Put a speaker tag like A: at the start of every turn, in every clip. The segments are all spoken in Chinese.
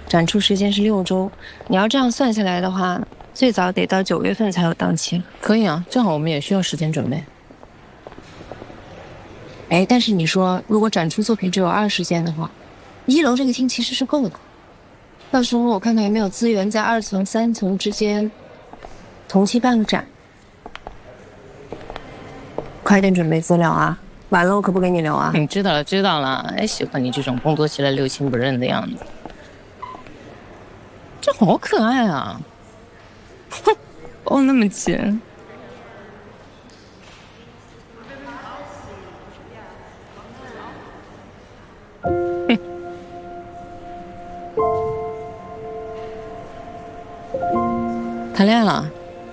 A: 展出时间是6周，你要这样算下来的话，最早得到9月份才有档期。
B: 可以啊，正好我们也需要时间准备。
A: 哎，但是你说如果展出作品只有20件的话，1楼这个厅其实是够的。到时候我看看有没有资源在2层、3层之间同期办个展。快点准备资料啊，晚了我可不给你留啊。
B: 知道了，知道了。哎，喜欢你这种工作起来六亲不认的样子。这好可爱啊！哦，那么紧。谈恋爱了？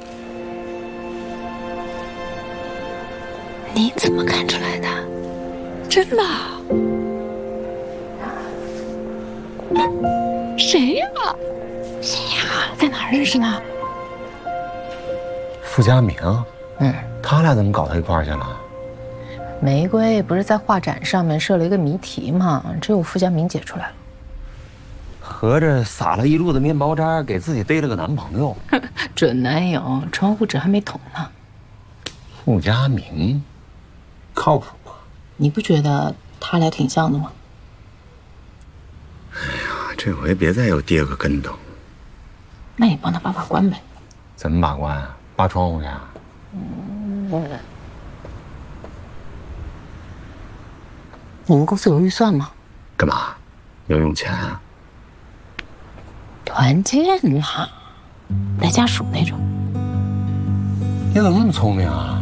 A: 你怎么看出来的？真的？谁呀？谁呀？在哪儿认识的？
C: 傅家明。他俩怎么搞到一块儿去了？
B: 玫瑰不是在画展上面设了一个谜题吗？只有傅家明解出来了。
C: 合着撒了一路的面包渣，给自己逮了个男朋友。
B: 准男友，窗户纸还没捅呢。
C: 傅家明，靠谱吗？
B: 你不觉得他俩挺像的吗？
C: 哎呀，这回别再有跌个跟头。
B: 那你帮他把把关呗。
C: 怎么把关啊？扒窗户去啊？
B: 你们公司有预算吗？
C: 干嘛？要用钱啊？
B: 团建啦，带家属那种。
C: 你怎么那么聪明啊？